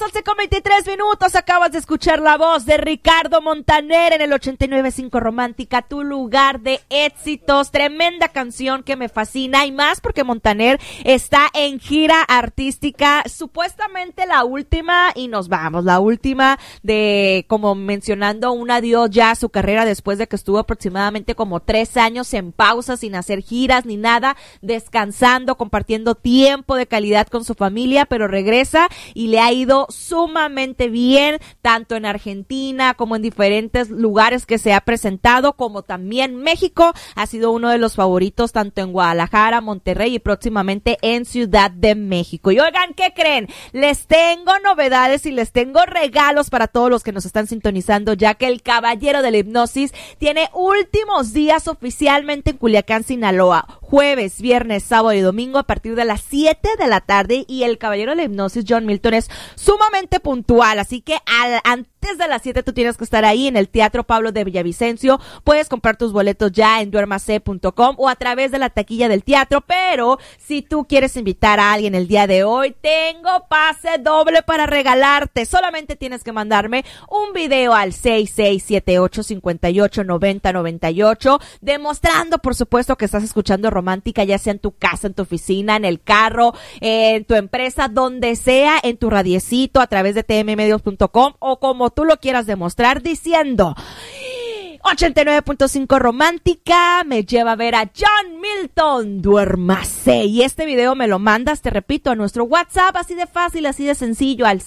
11:23. Acabas de escuchar la voz de Ricardo Montaner en el 89.5 Romántica, tu lugar de éxitos. Tremenda canción que me fascina, y más porque Montaner está en gira artística, supuestamente la última, y nos vamos, la última de, como mencionando, un adiós ya a su carrera después de que estuvo aproximadamente como 3 años en pausa, sin hacer giras ni nada, descansando, compartiendo tiempo de calidad con su familia, pero regresa y le ha ido sumamente bien, tanto en Argentina como en diferentes lugares que se ha presentado, como también México. Ha sido uno de los favoritos tanto en Guadalajara, Monterrey y próximamente en Ciudad de México. Y oigan, ¿qué creen? Les tengo novedades y les tengo regalos para todos los que nos están sintonizando, ya que el Caballero de la Hipnosis tiene últimos días oficialmente en Culiacán, Sinaloa. Jueves, viernes, sábado y domingo a partir de las 7 de la tarde, y el Caballero de la Hipnosis, John Milton, es sumamente puntual, así que antes de las 7 tú tienes que estar ahí en el Teatro Pablo de Villavicencio. Puedes comprar tus boletos ya en duermase.com o a través de la taquilla del teatro, pero si tú quieres invitar a alguien el día de hoy, tengo pase doble para regalarte. Solamente tienes que mandarme un video al 6678589098 demostrando, por supuesto, que estás escuchando Romántica, ya sea en tu casa, en tu oficina, en el carro, en tu empresa, donde sea, en tu radiecito, a través de tmmedios.com o como tú lo quieras demostrar, diciendo 89.5 Romántica me lleva a ver a John Milton, duérmase. Y este video me lo mandas, te repito, a nuestro WhatsApp, así de fácil, así de sencillo, al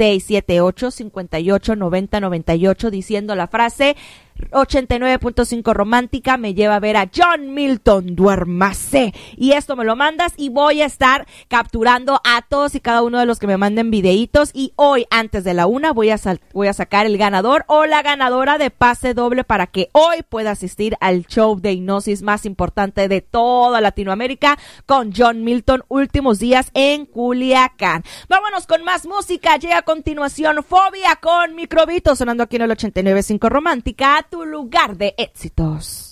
6678589098, diciendo la frase 89.5 Romántica me lleva a ver a John Milton, duérmase. Y esto me lo mandas y voy a estar capturando a todos y cada uno de los que me manden videitos, y hoy antes de la 1 voy a sacar el ganador o la ganadora de pase doble para que hoy pueda asistir al show de hipnosis más importante de toda Latinoamérica con John Milton, últimos días en Culiacán. Vámonos con más música. Llega a continuación Fobia con Microbito, sonando aquí en el 89.5 Romántica, tu lugar de éxitos.